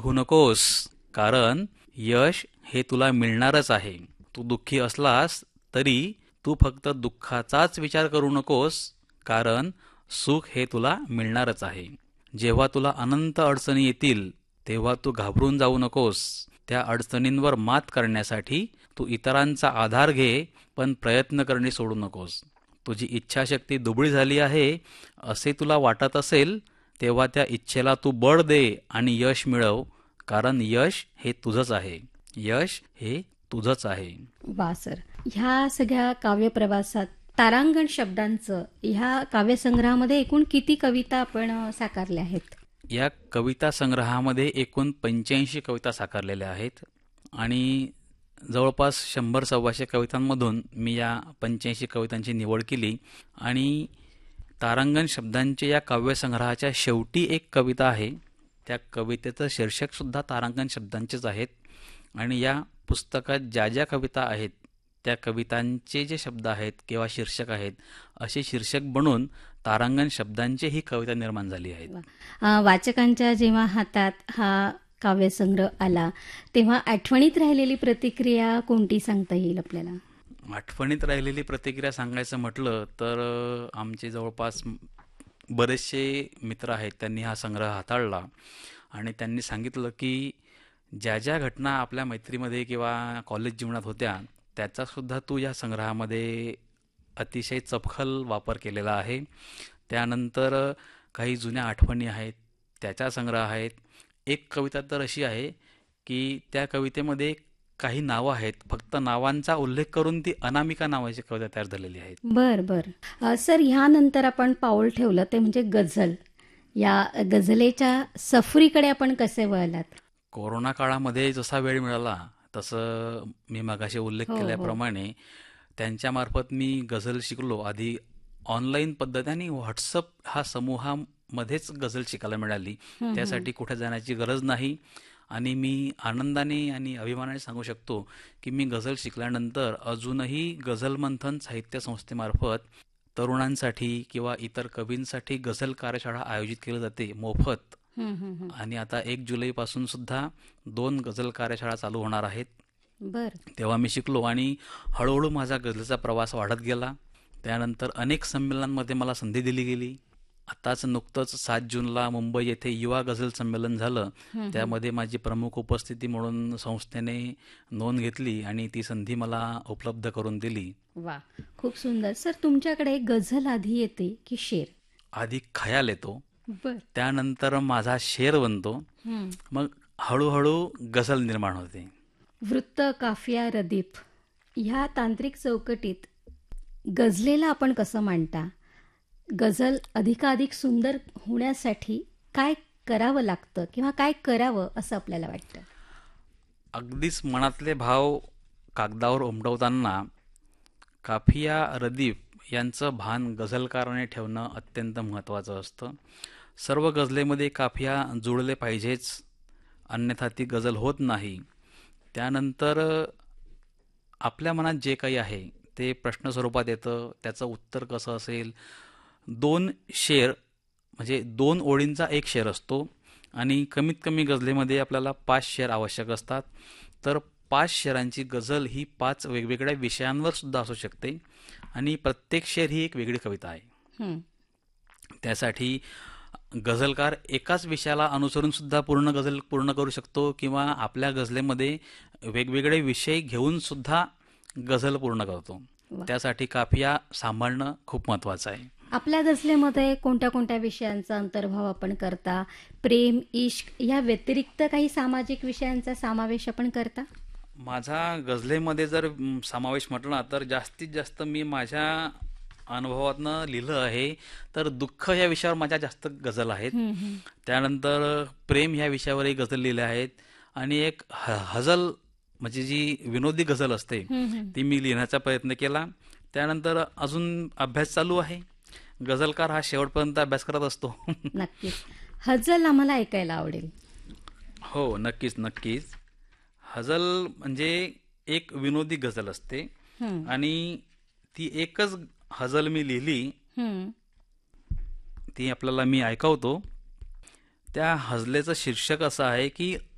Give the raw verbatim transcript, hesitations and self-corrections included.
होऊ नकोस, कारण यश हे तुला मिळणारच आहे. तू दुःखी असलास तरी तू फक्त दुःखाचाच विचार करू नकोस, कारण सुख हे तुला मिळणारच आहे. जेव्हा तुला अनंत अडचणी येतील तेव्हा तू घाबरून जाऊ नकोस. त्या अडचणींवर मात करण्यासाठी तू इतरांचा आधार घे, पण प्रयत्न करणे सोडू नकोस. तुझी इच्छाशक्ती दुबळी झाली आहे असे तुला वाटत असेल, तेव्हा त्या इच्छेला तू बळ दे आणि यश मिळव, कारण यश हे तुझंच आहे. यश हे तुझंच आहे. वा सर, ह्या सगळ्या काव्यप्रवासात तारांगण शब्दांचं ह्या काव्यसंग्रहामध्ये एकूण किती कविता आपण अ, साकारल्या आहेत? या कविता संग्रहामध्ये एकूण पंच्याऐंशी कविता साकारलेल्या आहेत आणि जवळपास शंभर सव्वाशे कवितांमधून मी या पंच्याऐंशी कवितांची निवड केली. आणि तारांगण शब्दांच्या या काव्यसंग्रहाच्या शेवटी एक कविता आहे. त्या कवितेचं शीर्षकसुद्धा तारांगण शब्दांचेच आहेत. आणि या पुस्तकात ज्या ज्या कविता आहेत त्या कवितांचे जे शब्द आहेत किंवा शीर्षक आहेत असे शीर्षक बनून तारांगण शब्दांची ही कविता निर्माण झाली आहेत. अ, वाचकांच्या जेव्हा हातात हा काव्यसंग्रह आला तेव्हा आठवणीत राहिलेली प्रतिक्रिया कोणती सांगता येईल आपल्याला? आठवणीत राहिलेली प्रतिक्रिया सांगायचं म्हटलं तर अ, आमचे जवळपास बरेचसे मित्र आहेत, त्यांनी हा संग्रह हाताळला आणि त्यांनी सांगितलं की ज्या ज्या घटना आपल्या मैत्रीमध्ये किंवा कॉलेज जीवनात होत्या त्याचासुद्धा तू या संग्रहामध्ये अतिशय चपखल वापर केलेला आहे. त्यानंतर काही जुन्या आठवणी आहेत त्याचा संग्रह आहेत. एक कविता तर अशी आहे की त्या कवितेमध्ये काही नावं आहेत, फक्त नावांचा उल्लेख करून ती अनामिका नावाची कविता तयार झालेली आहे. बर बर अ, सर, ह्यानंतर आपण पाऊल ठेवलं ते म्हणजे गझल. या गझलेच्या सफरीकडे आपण कसे वळलात? कोरोना काळामध्ये जसा वेळ मिळाला तसं मी मगाशी उल्लेख हो हो केल्याप्रमाणे त्यांच्यामार्फत मी गझल शिकलो. आधी ऑनलाईन पद्धतीने आणि व्हॉट्सअप हा समूहामध्येच गझल शिकायला मिळाली. हं, हं. त्यासाठी कुठे जाण्याची गरज नाही. आणि मी आनंदाने आणि अभिमानाने सांगू शकतो की मी गझल शिकल्यानंतर अजूनही गझल मंथन साहित्य संस्थेमार्फत तरुणांसाठी किंवा इतर कवींसाठी गझल कार्यशाळा आयोजित केली जाते मोफत. हं, हं, हं. आणि आता एक जुलैपासून सुद्धा दोन गझल कार्यशाळा चालू होणार आहेत. बर तेव्हा मी शिकलो आणि हळूहळू माझा गझलेचा प्रवास वाढत गेला. त्यानंतर अनेक संमेलनांमध्ये मला संधी दिली गेली. आताच नुकतंच सात जूनला मुंबई येथे युवा गझल संमेलन झालं. हं, हं. त्यामध्ये माझी प्रमुख उपस्थिती म्हणून संस्थेने नोंद घेतली आणि ती संधी मला उपलब्ध करून दिली. वा, खूप सुंदर. सर, तुमच्याकडे गझल आधी येते की शेर? आधी खयाल येतो, बर त्यानंतर माझा शेर बनतो, हं. मग हळूहळू गझल निर्माण होते. वृत्त, काफिया, रदीफ ह्या तांत्रिक चौकटीत गझलेला आपण कसं मांडता? गझल अधिकाधिक सुंदर होण्यासाठी काय करावं लागतं किंवा काय करावं असं आपल्याला वाटतं? अगदीच मनातले भाव कागदावर उमटवताना काफिया रदीफ यांचं भान गझलकाराने ठेवणं अत्यंत महत्त्वाचं असतं. सर्व गझलेमध्ये काफिया जुळले पाहिजेच, अन्यथा ती गझल होत नाही. त्यानंतर आपल्या मनात जे काही आहे ते प्रश्न स्वरूपात येतं, त्याचं उत्तर कसं असेल. दोन शेर म्हणजे दोन ओळींचा एक शेर असतो आणि कमीत कमी गझलेमध्ये आपल्याला पाच शेर आवश्यक असतात. तर पाच शेरांची गझल ही पाच वेगवेगळ्या विषयांवर सुद्धा असू शकते आणि प्रत्येक शेर ही एक वेगळी कविता आहे. हं. त्यासाठी गझलकार एकाच विषयाला अनुसरून सुद्धा पूर्ण गझल पूर्ण करू शकतो किंवा आपल्या गझलेमध्ये वेगवेगळे विषय घेऊन सुद्धा गझल पूर्ण करतो. वा. त्यासाठी काफिया सांभाळणं खूप महत्त्वाचं आहे. आपल्या गझलेमध्ये कोणत्या कोणत्या विषयांचा अंतर्भाव आपण करता? प्रेम, इश्क या व्यतिरिक्त काही सामाजिक विषयांचा समावेश आपण करता? माझा गझलेमध्ये जर म, समावेश म्हटला तर जास्तीत जास्त मी माझ्या अनुभवातनं लिहिलं आहे तर दुःख या विषयावर माझ्या जास्त गझल आहेत. हं, हं. त्यानंतर प्रेम ह्या विषयावरही गझल लिहिल्या आहेत आणि एक ह हजल म्हणजे जी विनोदी गझल असते हं, हं. ती मी लिहिण्याचा प्रयत्न केला. त्यानंतर अजून अभ्यास चालू आहे. गझलकार हा शेवटपर्यंत अभ्यास करत असतो. नक्कीच. हजल आम्हाला ऐकायला आवडेल. हो, नक्कीच नक्कीच. हजल म्हणजे एक विनोदी गझल असते हं, आणि ती एकच हजल मी लिहिली, हं. ती आपल्याला मी ऐकवतो. त्या हजलेचं शीर्षक असं आहे की